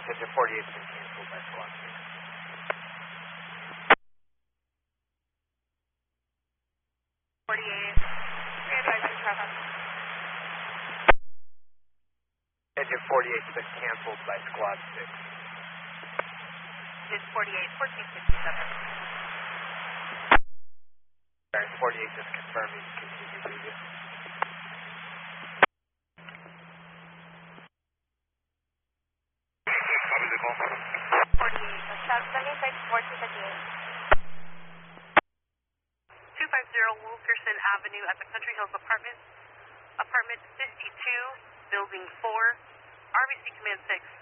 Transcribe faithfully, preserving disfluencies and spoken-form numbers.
Engine forty-eight has been canceled by squad six. forty-eight. Readvising traffic. Engine forty-eight has been canceled by squad six. Engine forty-eight, fourteen fifty-seven. Sorry, forty-eight just confirming continue previous. forty-eight, South seventy-six, fourteen fifty-eight. two fifty Wilkerson Avenue at the Country Hills Apartments. Apartment fifty-two, Building four, R B C Command six.